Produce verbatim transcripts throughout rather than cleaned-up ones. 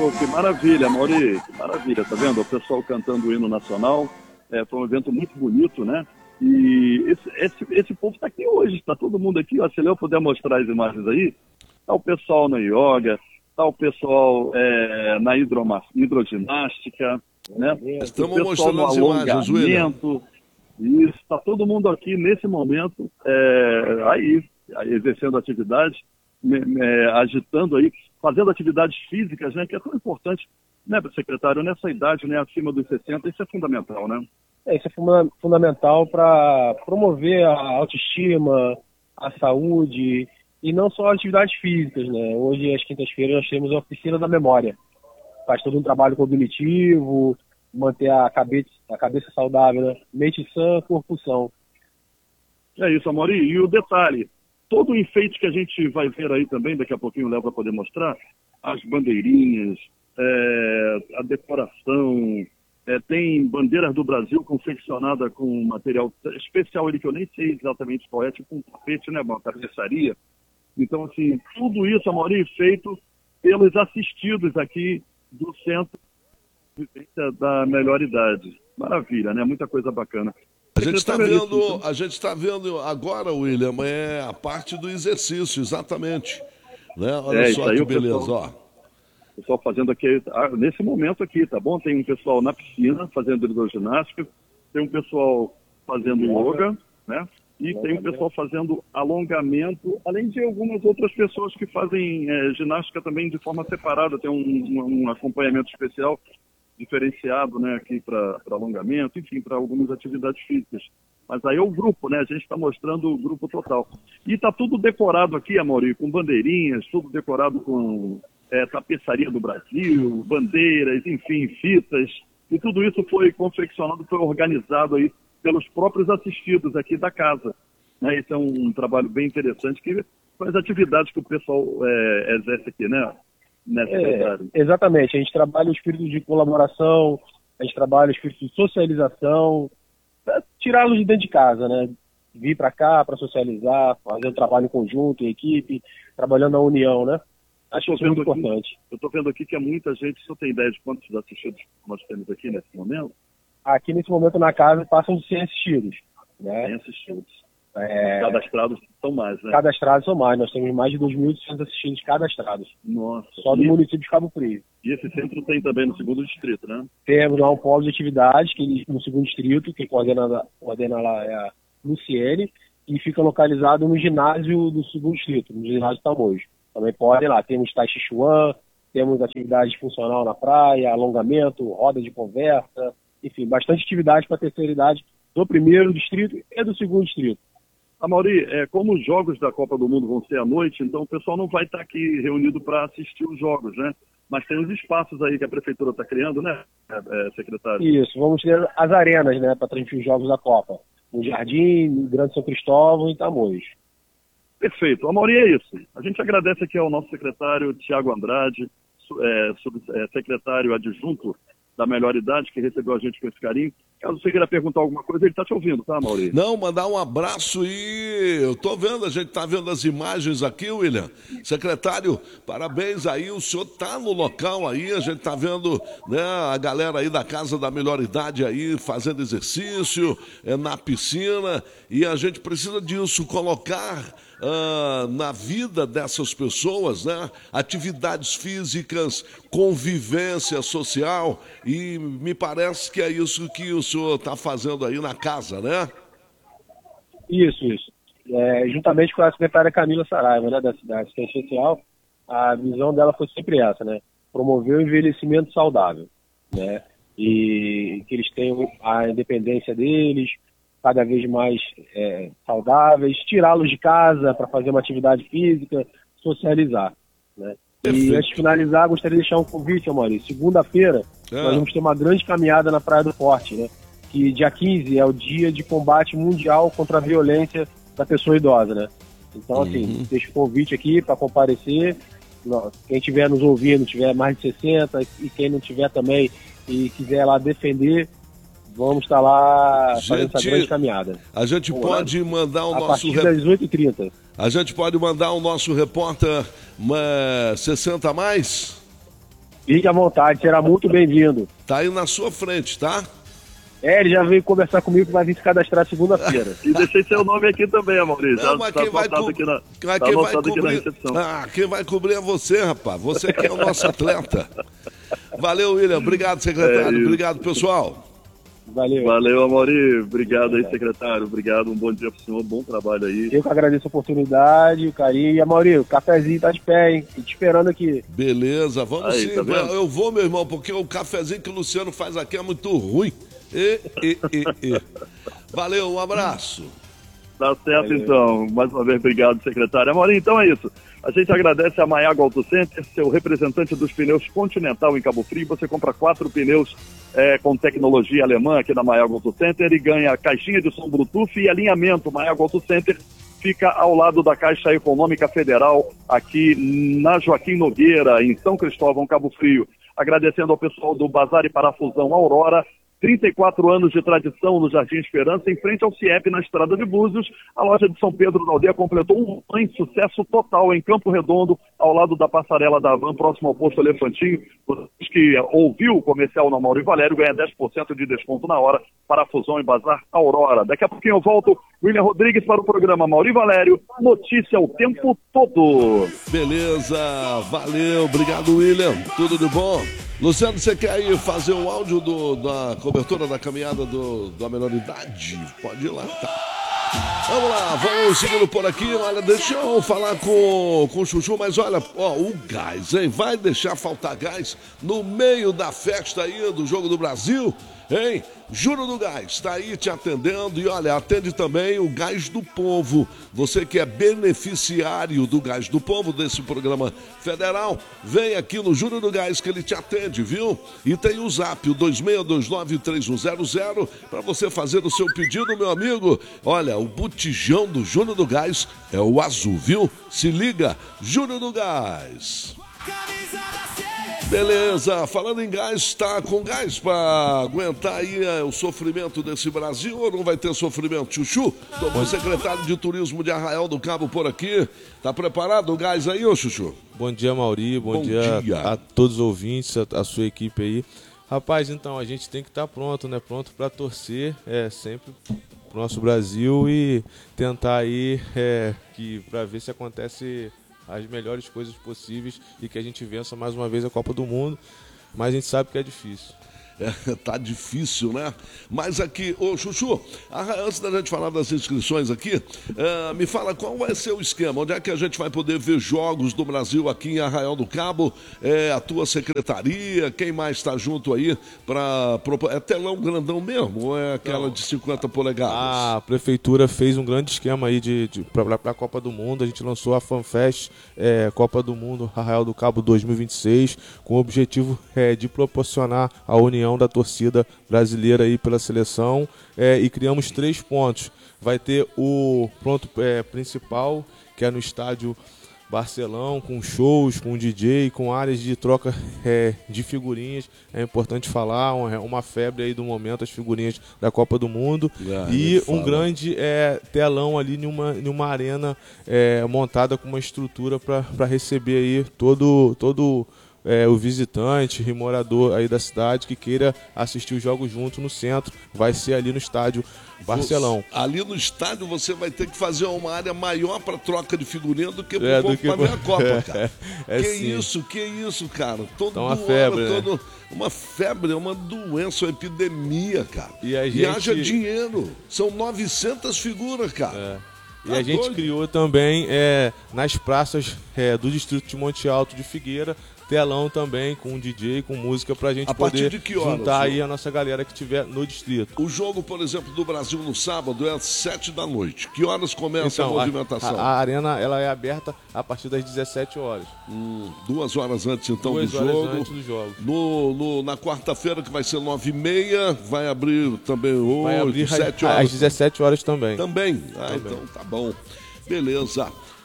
Pô, que maravilha, Mauri, que maravilha, tá vendo? O pessoal cantando o hino nacional, é, foi um evento muito bonito, né? E esse, esse, esse povo está aqui hoje, está todo mundo aqui, ó, se eu puder mostrar as imagens aí, tá o pessoal na yoga, tá o pessoal é, na hidroma, hidroginástica, né? Estamos o pessoal mostrando no as imagens, William. Isso, está todo mundo aqui nesse momento, é, aí, aí, exercendo atividade, me, me, agitando aí, fazendo atividades físicas, né? Que é tão importante, né, secretário, nessa idade, né, acima dos sessenta, isso é fundamental, né? É, isso é funda fundamental para promover a autoestima, a saúde e não só atividades físicas, né? Hoje, às quintas-feiras, nós temos a oficina da memória. Faz todo um trabalho cognitivo, manter a cabeça, a cabeça saudável, né? Mente sã, corpo são. É isso, Amaury. E o detalhe, todo o enfeite que a gente vai ver aí também, daqui a pouquinho o Léo vai poder mostrar, as bandeirinhas, é, a decoração, é, tem bandeiras do Brasil confeccionada com material especial, ele que eu nem sei exatamente qual é, tipo um tapete, né, uma tapeçaria. Então, assim, tudo isso, Amaury, feito pelos assistidos aqui do Centro de Vivência da Melhor Idade. Maravilha, né? Muita coisa bacana. A gente está vendo, a gente está vendo agora, William, é a parte do exercício, exatamente. Né? Olha é, só que beleza, pessoal, ó. O pessoal fazendo aqui, nesse momento aqui, tá bom? Tem um pessoal na piscina fazendo hidroginástica, tem um pessoal fazendo yoga, né? E tem um pessoal fazendo alongamento, além de algumas outras pessoas que fazem é, ginástica também de forma separada, tem um, um, um acompanhamento especial diferenciado, né, aqui para alongamento, enfim, para algumas atividades físicas. Mas aí é o grupo, né? A gente está mostrando o grupo total. E está tudo decorado aqui, Amaury, com bandeirinhas, tudo decorado com é, tapeçaria do Brasil, bandeiras, enfim, fitas. E tudo isso foi confeccionado, foi organizado aí pelos próprios assistidos aqui da casa. Né? Esse é um, um trabalho bem interessante que faz atividades que o pessoal é, exerce aqui, né? É, exatamente, a gente trabalha o espírito de colaboração, a gente trabalha o espírito de socialização, para tirá-los de dentro de casa, né? Vir para cá para socializar, fazer um trabalho em conjunto, em equipe, trabalhando na união, né? Acho isso muito aqui, importante. Eu estou vendo aqui que é muita gente. Você tem ideia de quantos assistidos nós temos aqui nesse momento? Aqui nesse momento na casa passam de cem assistidos, né? cem assistidos. É... Cadastrados são mais, né? Cadastrados são mais. Nós temos mais de dois mil e oitocentos assistidos cadastrados. Nossa. Só do e... município de Cabo Frio. E esse centro tem também no segundo distrito, né? Temos lá um polo de atividades que, no segundo distrito, que coordena, coordena lá é a Luciene, e fica localizado no ginásio do segundo distrito, no ginásio Tamojo. Também podem lá. Temos Tai Chi Chuan, temos atividade funcional na praia, alongamento, roda de conversa, enfim, bastante atividade para a terceira idade do primeiro distrito e do segundo distrito. Amaury, é, como os jogos da Copa do Mundo vão ser à noite, então o pessoal não vai estar aqui reunido para assistir os jogos, né? Mas tem os espaços aí que a Prefeitura está criando, né, é, secretário? Isso, vamos ter as arenas, né, para transmitir os jogos da Copa. No Jardim, no Grande São Cristóvão e Tamoios. Perfeito. Amaury, é isso. A gente agradece aqui ao nosso secretário Tiago Andrade, é, sub, é, secretário adjunto da Melhor Idade, que recebeu a gente com esse carinho. Caso você queira perguntar alguma coisa, ele está te ouvindo, tá, Amaury? Não, mandar um abraço e eu tô vendo, a gente tá vendo as imagens aqui, William. Secretário, parabéns aí, o senhor tá no local aí, a gente tá vendo, né, a galera aí da Casa da Melhor Idade aí fazendo exercício, é, na piscina, e a gente precisa disso, colocar Uh, na vida dessas pessoas, né? Atividades físicas, convivência social, e me parece que é isso que o senhor está fazendo aí na casa, né? Isso, isso. É, juntamente com a secretária Camila Saraiva, né, da cidade assistência social, a visão dela foi sempre essa, né? Promover o envelhecimento saudável, né? E que eles tenham a independência deles, cada vez mais é, saudáveis, tirá-los de casa para fazer uma atividade física, socializar, né? E antes de finalizar, gostaria de deixar um convite, Amaury. Segunda-feira, é. nós vamos ter uma grande caminhada na Praia do Forte, né? Que dia quinze é o dia de combate mundial contra a violência da pessoa idosa, né? Então, assim, uhum. deixo o convite aqui para comparecer. Quem estiver nos ouvindo, tiver mais de sessenta, e quem não tiver também e quiser lá defender, vamos estar lá gente, fazendo essa grande caminhada. A gente Bom, pode né? mandar o a nosso... A partir das dezoito e trinta. A gente pode mandar o nosso repórter uma sessenta a mais? Fique à vontade, será muito bem-vindo. Tá aí na sua frente, tá? É, ele já veio conversar comigo que vai vir se cadastrar segunda-feira. E deixei seu nome aqui também, Maurício. Não, mas tá quem vai, anotado co aqui na, mas tá quem vai anotado aqui na cobrir... recepção. Ah, quem vai cobrir é você, rapaz. Você que é o nosso atleta. Valeu, William. Obrigado, secretário. É Obrigado, pessoal. Valeu. Valeu, Amaury. Obrigado aí, secretário. Obrigado. Um bom dia pro senhor. Bom trabalho aí. Eu que agradeço a oportunidade, o carinho. E, Amaury, o cafezinho tá de pé, hein? Tô te esperando aqui. Beleza, vamos Aí, sim. tá vendo? Eu vou, meu irmão, porque o cafezinho que o Luciano faz aqui é muito ruim. E, e, e, e. Valeu, um abraço. Tá certo, então. Mais uma vez, obrigado, secretário. Amaury, então é isso. A gente agradece a Maiago Auto Center, seu representante dos pneus Continental em Cabo Frio. Você compra quatro pneus é, com tecnologia alemã aqui na Maiago Auto Center e ganha caixinha de som Bluetooth e alinhamento. Maiago Auto Center fica ao lado da Caixa Econômica Federal, aqui na Joaquim Nogueira, em São Cristóvão, Cabo Frio. Agradecendo ao pessoal do Bazar e Parafusão Aurora, trinta e quatro anos de tradição no Jardim Esperança, em frente ao CIEP, na Estrada de Búzios. A loja de São Pedro da Aldeia completou um ano de sucesso total em Campo Redondo, ao lado da passarela da Havan, próximo ao posto Elefantinho. Você que ouviu o comercial na Mauro e Valério ganha dez por cento de desconto na hora para a Fusão e Bazar Aurora. Daqui a pouquinho eu volto, William Rodrigues, para o programa Mauro e Valério. Notícia o tempo todo. Beleza, valeu, obrigado, William. Tudo de bom? Luciano, você quer aí fazer um áudio do, da cobertura da caminhada do, da menor idade? Pode ir lá, tá? Vamos lá, vamos seguindo por aqui. Olha, deixa eu falar com, com o Chuchu, mas olha, ó, o gás, hein? Vai deixar faltar gás no meio da festa aí do Jogo do Brasil, hein? Juro do Gás, está aí te atendendo e olha, atende também o Gás do Povo. Você que é beneficiário do Gás do Povo, desse programa federal, vem aqui no Juro do Gás que ele te atende, viu? E tem o zap, o dois seis dois nove três um zero zero, para você fazer o seu pedido, meu amigo. Olha, o botijão do Juro do Gás é o azul, viu? Se liga, Juro do Gás. Beleza, falando em gás, tá com gás para aguentar aí é, o sofrimento desse Brasil ou não vai ter sofrimento? Chuchu, tô com o secretário de Turismo de Arraial do Cabo por aqui. Tá preparado o gás aí, ô Chuchu? Bom dia, Mauri, bom, Bom dia, dia. A, a todos os ouvintes, a, a sua equipe aí. Rapaz, então, a gente tem que estar pronto, né? Pronto para torcer é, sempre pro nosso Brasil e tentar aí é, que para ver se acontece as melhores coisas possíveis e que a gente vença mais uma vez a Copa do Mundo, mas a gente sabe que é difícil. É, tá difícil, né? Mas aqui, ô Chuchu, antes da gente falar das inscrições aqui, uh, me fala qual vai ser o esquema, onde é que a gente vai poder ver jogos do Brasil aqui em Arraial do Cabo, é, a tua secretaria, quem mais está junto aí para... É telão grandão mesmo ou é aquela de cinquenta polegadas? A prefeitura fez um grande esquema aí de, de, para a Copa do Mundo, a gente lançou a FanFest é, Copa do Mundo Arraial do Cabo dois mil e vinte e seis, com o objetivo é, de proporcionar a união da torcida brasileira aí pela seleção é, e criamos três pontos. Vai ter o ponto é, principal, que é no estádio Barcelão, com shows, com D J, com áreas de troca é, de figurinhas. É importante falar, uma, uma febre aí do momento, as figurinhas da Copa do Mundo. Ah, e um grande é, telão ali em uma, em uma arena é, montada com uma estrutura para receber aí todo... todo É, o visitante e morador aí da cidade que queira assistir os jogos junto no centro, vai ser ali no estádio Barcelão. Você, ali no estádio você vai ter que fazer uma área maior para troca de figurinha do que é, para ver a Copa, é, cara. É, é que sim. isso, que isso, cara. Todo tá uma ano, febre, todo... né? Uma febre, é uma doença, uma epidemia, cara. E, a gente... e haja dinheiro. São novecentas figuras, cara. É. E Tá a gente doido? criou também é, nas praças é, do distrito de Monte Alto de Figueira, telão também com D J, com música pra gente A partir poder de que horas, juntar aí senhor? a nossa galera que tiver no distrito. O jogo, por exemplo, do Brasil no sábado é às sete da noite. Que horas começa Então, a a, movimentação? a, a arena ela é aberta a partir das dezessete horas. Hum, duas horas antes, então, Duas do horas jogo. antes do jogo. No, no- na quarta-feira, que vai ser nove e meia, vai abrir também Vai oito, abrir sete às horas. dezessete horas também. Também? Ah, Também. então tá bom. Beleza.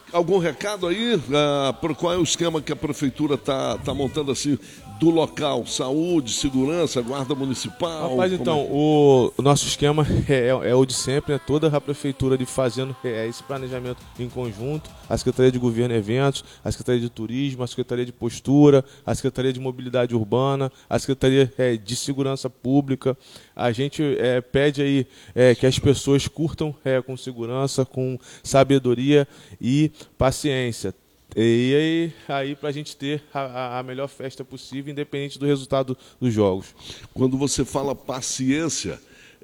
Algum recado aí? Ah, por qual é o esquema que a prefeitura está tá montando assim do local? Saúde, segurança, guarda municipal? Rapaz, então, é? o, o nosso esquema é, é o de sempre, é toda a prefeitura de fazendo é, esse planejamento em conjunto, a Secretaria de Governo e Eventos, a Secretaria de Turismo, a Secretaria de Postura, a Secretaria de Mobilidade Urbana, a Secretaria é, de Segurança Pública. A gente é, pede aí é, que as pessoas curtam é, com segurança, com sabedoria e paciência. E aí, aí para a gente ter a, a melhor festa possível, independente do resultado dos jogos. Quando você fala paciência,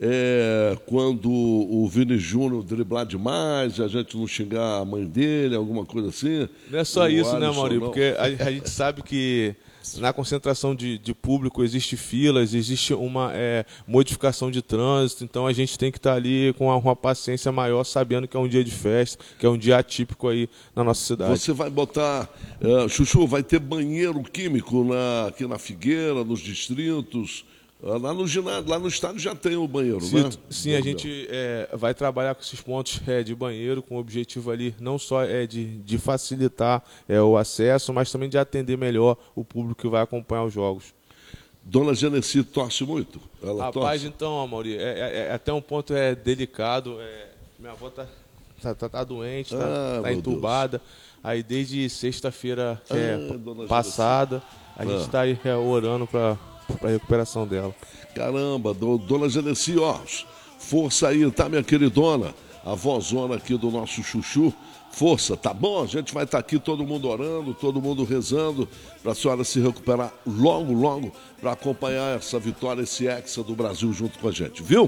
é quando o Vini Júnior driblar demais, a gente não xingar a mãe dele, alguma coisa assim? Não é só isso, Alisson, né, Maurício? não. Porque a, a gente sabe que na concentração de, de público existe filas, existe uma é, modificação de trânsito, então a gente tem que estar ali com uma, uma paciência maior, sabendo que é um dia de festa, que é um dia atípico aí na nossa cidade. Você vai botar, uh, Chuchu, vai ter banheiro químico na, aqui na Figueira, nos distritos? Lá no ginásio, lá no estádio já tem o banheiro, sim, né? Sim, a gente é, vai trabalhar com esses pontos é, de banheiro, com o objetivo ali não só é de, de facilitar é, o acesso, mas também de atender melhor o público que vai acompanhar os jogos. Dona Genesi torce muito? Ela Rapaz, torce? então, Amaury, é, é, é até um ponto é, delicado. É, minha avó tá, tá, tá, tá doente, tá, Ah, tá meu entubada. Deus. Aí desde sexta-feira é, Ah, passada, a Ah. gente está aí é, orando para para a recuperação dela. Caramba, do, Dona Genesi, ó, força aí, tá, minha queridona? A vozona aqui do nosso Chuchu. Força, tá bom? A gente vai estar aqui todo mundo orando, todo mundo rezando para a senhora se recuperar logo, logo, para acompanhar essa vitória, esse hexa do Brasil junto com a gente, viu?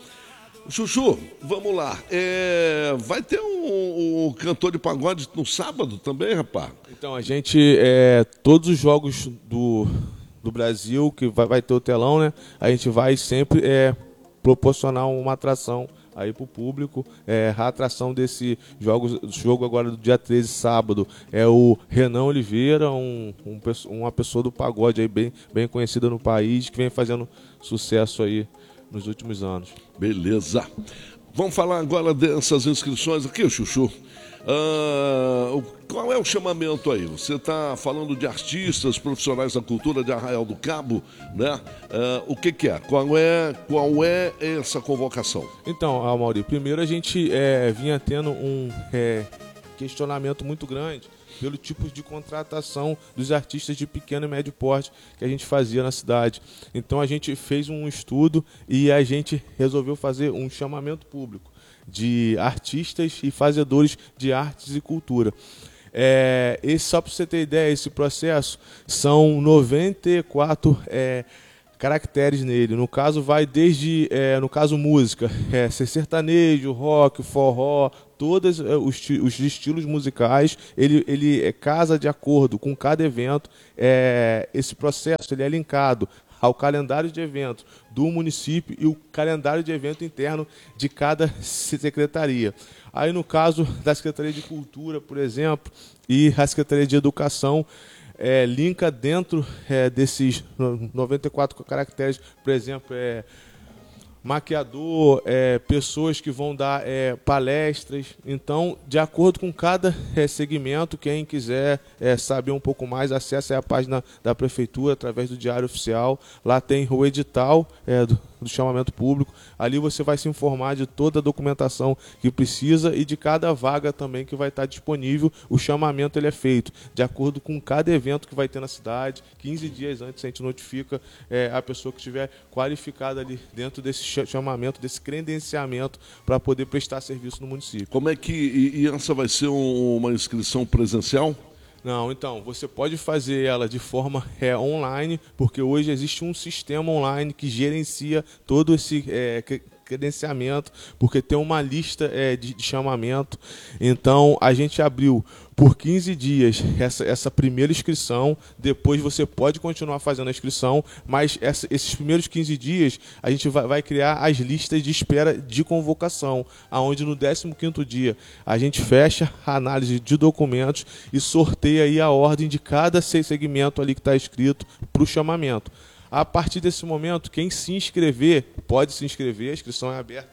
Chuchu, vamos lá. É, vai ter um, um cantor de pagode no sábado também, rapaz? Então, a gente, é, todos os jogos do, do Brasil, que vai, vai ter o telão, né? A gente vai sempre é, proporcionar uma atração aí para o público. É, a atração desse jogo, jogo agora do dia treze, sábado, é o Renan Oliveira, um, um, uma pessoa do pagode aí bem, bem conhecida no país, que vem fazendo sucesso aí nos últimos anos. Beleza. Vamos falar agora dessas inscrições aqui, Chuchu. Uh, qual é o chamamento aí? Você está falando de artistas, profissionais da cultura de Arraial do Cabo, né? Uh, o que, que é? Qual é? Qual é essa convocação? Então, Amaury, primeiro a gente é, vinha tendo um é, questionamento muito grande pelo tipo de contratação dos artistas de pequeno e médio porte que a gente fazia na cidade. Então a gente fez um estudo e a gente resolveu fazer um chamamento público de artistas e fazedores de artes e cultura. É, esse, só para você ter ideia, esse processo são noventa e quatro é, caracteres nele. No caso, vai desde, é, no caso, música, é, sertanejo, rock, forró, todos os, os estilos musicais, ele, ele é, casa de acordo com cada evento. É, esse processo ele é linkado ao calendário de eventos do município e o calendário de evento interno de cada secretaria. Aí, no caso da Secretaria de Cultura, por exemplo, e a Secretaria de Educação, É, linka dentro é, desses noventa e quatro caracteres, por exemplo, é, maquiador, é, pessoas que vão dar é, palestras. Então, de acordo com cada é, segmento, quem quiser é, saber um pouco mais, acesse a página da Prefeitura através do Diário Oficial. Lá tem o edital é, do, do chamamento público. Ali você vai se informar de toda a documentação que precisa e de cada vaga também que vai estar disponível. O chamamento ele é feito de acordo com cada evento que vai ter na cidade. quinze dias antes a gente notifica é, a pessoa que estiver qualificada ali dentro desse chamamento, desse credenciamento para poder prestar serviço no município. Como é que, e, e essa vai ser um, uma inscrição presencial? Não, então, você pode fazer ela de forma é, online, porque hoje existe um sistema online que gerencia todo esse é, credenciamento, porque tem uma lista é, de, de chamamento. Então, a gente abriu por quinze dias essa, essa primeira inscrição, depois você pode continuar fazendo a inscrição, mas essa, esses primeiros quinze dias a gente vai, vai criar as listas de espera de convocação, aonde no décimo quinto dia a gente fecha a análise de documentos e sorteia aí a ordem de cada segmento ali que está escrito para o chamamento. A partir desse momento, quem se inscrever, pode se inscrever, a inscrição é aberta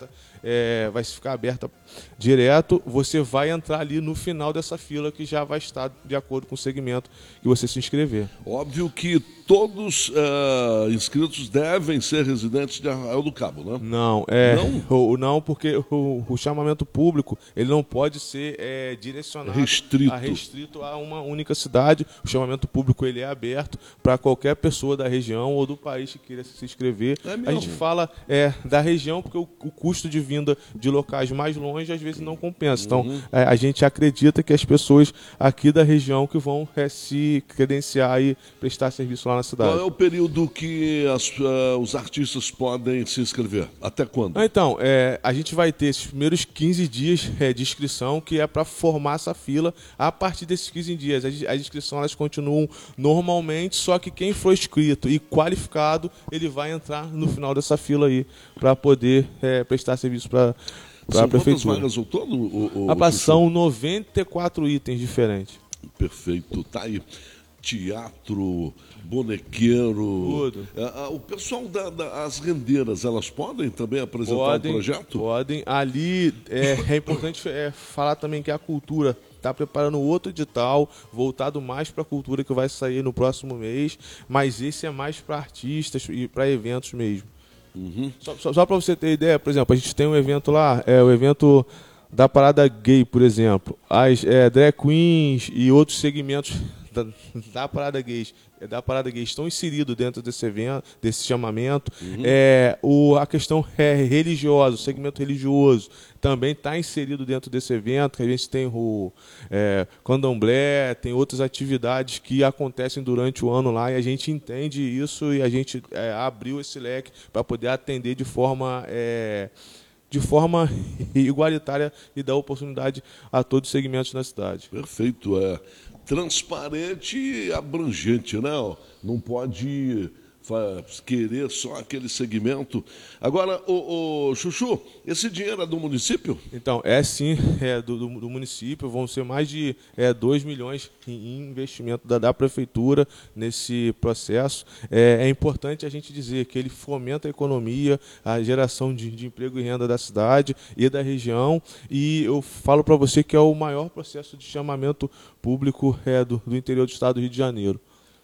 é, vai ficar aberta direto, você vai entrar ali no final dessa fila que já vai estar de acordo com o segmento que você se inscrever. Óbvio que todos uh, inscritos devem ser residentes de Arraial do Cabo, né? Não, é, não? O, não porque o, o chamamento público ele não pode ser é, direcionado restrito. A, restrito a uma única cidade. O chamamento público ele é aberto para qualquer pessoa da região ou do país que queira se inscrever. É a gente fala é, da região porque o, o custo de vinda de locais mais longe às vezes não compensa. Então, uhum. é, a gente acredita que as pessoas aqui da região que vão é, se credenciar e prestar serviço lá na cidade. Qual é o período que as, uh, os artistas podem se inscrever? Até quando? Ah, então, é, a gente vai ter esses primeiros quinze dias é, de inscrição, que é para formar essa fila. A partir desses quinze dias, as, as inscrições elas continuam normalmente, só que quem for inscrito e qualificado, ele vai entrar no final dessa fila aí para poder é, prestar serviço para a prefeitura. Quantas vagas ao todo? O, o, a são noventa e quatro itens diferentes. Perfeito, tá aí. Teatro, bonequeiro. Tudo. É, o pessoal das da, rendeiras, elas podem também apresentar podem, o projeto? Podem. Ali é, é importante é, falar também que a cultura está preparando outro edital voltado mais para a cultura que vai sair no próximo mês, mas esse é mais para artistas e para eventos mesmo. Uhum. Só, só, só para você ter ideia, por exemplo, a gente tem um evento lá, é o evento da parada gay, por exemplo. As é, drag queens e outros segmentos da, da parada gay, da parada gay estão inseridos dentro desse evento, desse chamamento. Uhum. É, o, a questão é religiosa, o segmento religioso também está inserido dentro desse evento. A gente tem o é, candomblé, tem outras atividades que acontecem durante o ano lá e a gente entende isso e a gente é, abriu esse leque para poder atender de forma é, de forma igualitária e dar oportunidade a todos os segmentos da cidade. Perfeito, é transparente e abrangente, né? Não pode querer só aquele segmento. Agora, o, o Chuchu, esse dinheiro é do município? Então, é sim, é do, do, do município, vão ser mais de é, dois milhões em investimento da, da prefeitura nesse processo. É, é importante a gente dizer que ele fomenta a economia, a geração de, de emprego e renda da cidade e da região, e eu falo para você que é o maior processo de chamamento público é, do, do interior do estado do Rio de Janeiro.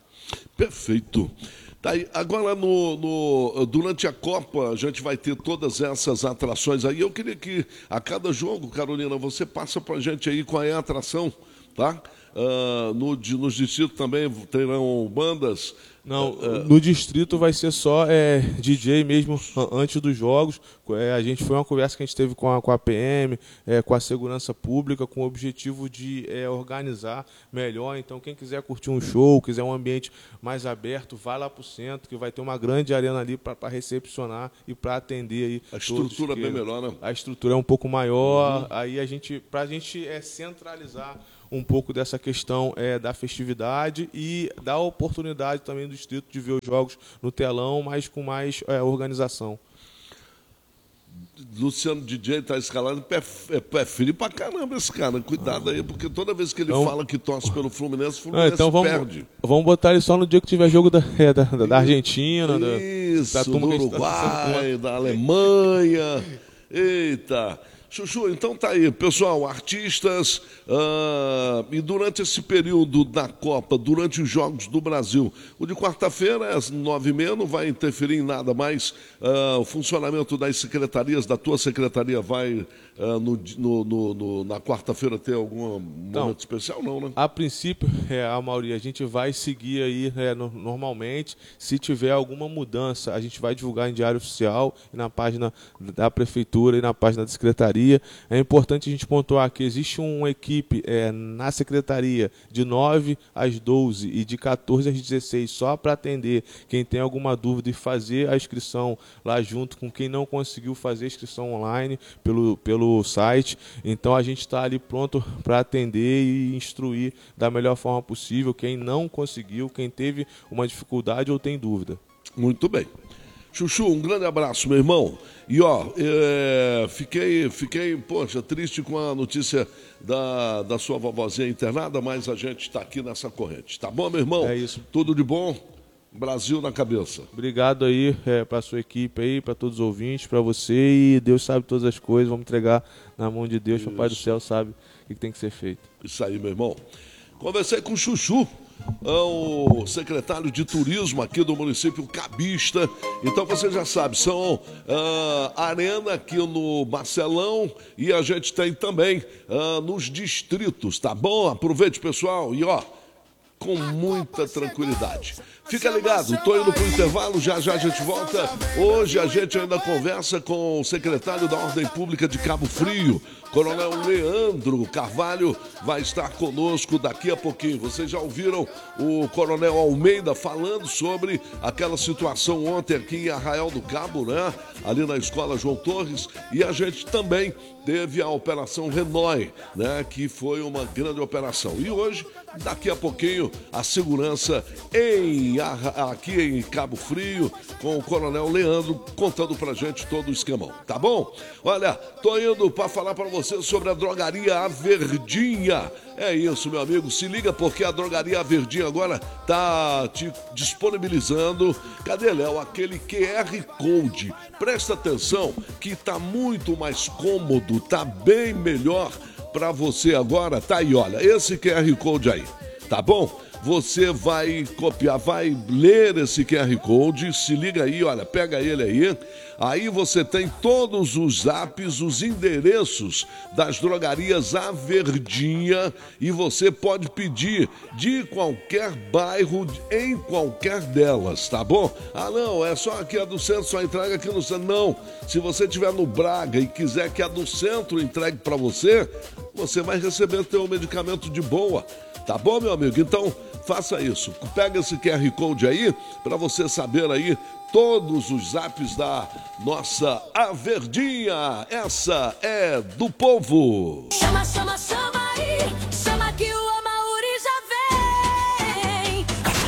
Perfeito. Tá aí. Agora, no, no, durante a Copa, a gente vai ter todas essas atrações aí. Eu queria que, a cada jogo, Carolina, você passa pra gente aí qual é a atração, tá? Uh, no, nos distritos também terão bandas. Não, uh, no distrito vai ser só é, D J mesmo antes dos jogos. É, a gente foi uma conversa que a gente teve com a, com a P M, é, com a segurança pública, com o objetivo de é, organizar melhor. Então, quem quiser curtir um show, quiser um ambiente mais aberto, vai lá para o centro, que vai ter uma grande arena ali para recepcionar e para atender aí. A estrutura é bem melhor, né? A estrutura é um pouco maior. Uhum. Aí a gente, para a gente é, centralizar um pouco dessa questão é, da festividade e dar a oportunidade também do distrito de ver os jogos no telão, mas com mais é, organização. Luciano D J está escalando, pé, é pé frio pra caramba esse cara. Cuidado aí, porque toda vez que ele então, fala que torce pelo Fluminense, o Fluminense ah, então vamos, perde. Vamos botar ele só no dia que tiver jogo da, é, da, da Argentina, Isso, da, da do Uruguai, da Alemanha. Eita. Chuchu, então tá aí, pessoal, artistas, uh, e durante esse período da Copa, durante os Jogos do Brasil, o de quarta-feira, às nove e meia, não vai interferir em nada mais, uh, o funcionamento das secretarias, da tua secretaria vai, uh, no, no, no, no, na quarta-feira ter algum então, momento especial, não, né? A princípio, é, a maioria, a gente vai seguir aí é, no, normalmente, se tiver alguma mudança, a gente vai divulgar em diário oficial, na página da prefeitura e na página da secretaria. É importante a gente pontuar que existe uma equipe é, na secretaria de nove às doze e de quatorze às dezesseis só para atender quem tem alguma dúvida e fazer a inscrição lá junto com quem não conseguiu fazer a inscrição online pelo, pelo site. Então a gente está ali pronto para atender e instruir da melhor forma possível quem não conseguiu, quem teve uma dificuldade ou tem dúvida. Muito bem. Chuchu, um grande abraço, meu irmão. E ó, é, fiquei, fiquei, poxa, triste com a notícia da, da sua vovozinha internada, mas a gente está aqui nessa corrente. Tá bom, meu irmão? É isso. Tudo de bom? Brasil na cabeça. Obrigado aí é, para sua equipe aí, para todos os ouvintes, para você, e Deus sabe todas as coisas, vamos entregar na mão de Deus, o Pai do Céu sabe o que tem que ser feito. Isso aí, meu irmão. Conversei com o Chuchu, o secretário de turismo aqui do município Cabista. Então você já sabe, são uh, arena aqui no Marcelão e a gente tem também uh, nos distritos, tá bom? Aproveite, pessoal, e ó, com muita tranquilidade. Fica ligado, tô indo pro intervalo, já já a gente volta. Hoje a gente ainda conversa com o secretário da Ordem Pública de Cabo Frio, Coronel Leandro Carvalho, vai estar conosco daqui a pouquinho. Vocês já ouviram o Coronel Almeida falando sobre aquela situação ontem aqui em Arraial do Cabo, né? Ali na Escola João Torres, e a gente também teve a Operação Renói, né? Que foi uma grande operação. E hoje, daqui a pouquinho, a segurança em aqui em Cabo Frio, com o Coronel Leandro contando pra gente todo o esquemão, tá bom? Olha, tô indo pra falar pra você sobre a drogaria A Verdinha. É isso, meu amigo, se liga porque a drogaria A Verdinha agora tá te disponibilizando, cadê, Léo? Aquele Q R Code. Presta atenção que tá muito mais cômodo, tá bem melhor pra você agora, tá aí, olha, esse Q R Code aí, tá bom? Você vai copiar, vai ler esse Q R Code, se liga aí, olha, pega ele aí. Aí você tem todos os apps, os endereços das drogarias A Verdinha e você pode pedir de qualquer bairro, em qualquer delas, tá bom? Ah, não, é só aqui a do centro, só entrega aqui no centro. Não, se você estiver no Braga e quiser que a do centro entregue para você, você vai receber teu medicamento de boa. Tá bom, meu amigo? Então, faça isso. Pega esse Q R Code aí para você saber aí todos os apps da nossa A Verdinha. Essa é do povo. Chama, chama, chama aí. Chama que o Amauri já vem.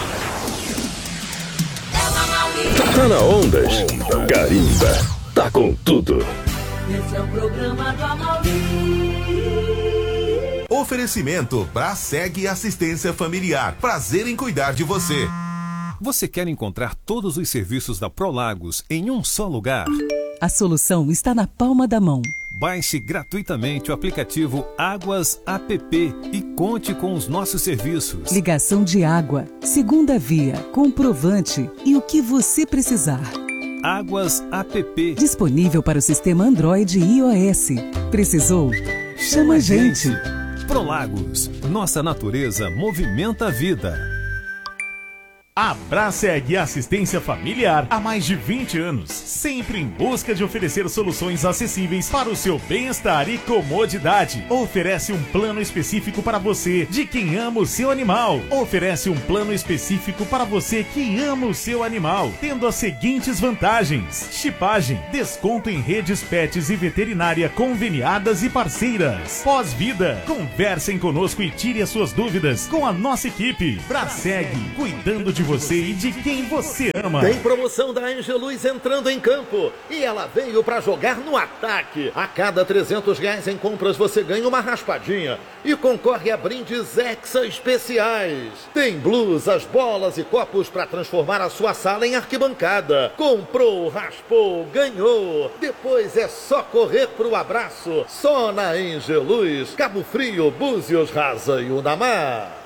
É o Amauri. Tá na Ondas. Carimba. Tá com tudo. Esse é o programa do Amauri. Oferecimento Braseg Assistência Familiar. Prazer em cuidar de você. Você quer encontrar todos os serviços da Prolagos em um só lugar? A solução está na palma da mão. Baixe gratuitamente o aplicativo Águas App e conte com os nossos serviços. Ligação de água, segunda via, comprovante e o que você precisar. Águas App. Disponível para o sistema Android e iOS. Precisou? Chama a gente. Prolagos. Nossa natureza movimenta a vida. A Braseg Assistência Familiar há mais de vinte anos, sempre em busca de oferecer soluções acessíveis para o seu bem-estar e comodidade. Oferece um plano específico para você de quem ama o seu animal. Oferece um plano específico para você que ama o seu animal, tendo as seguintes vantagens: chipagem, desconto em redes pets e veterinária conveniadas e parceiras. Pós-vida, conversem conosco e tire as suas dúvidas com a nossa equipe. Braseg, cuidando de você e de quem você ama. Tem promoção da Angeluz entrando em campo e ela veio para jogar no ataque. A cada trezentos reais em compras você ganha uma raspadinha e concorre a brindes Hexa especiais. Tem blusas, bolas e copos para transformar a sua sala em arquibancada. Comprou, raspou, ganhou. Depois é só correr pro abraço. Só na Angeluz, Cabo Frio, Búzios, Rasa e Unamar.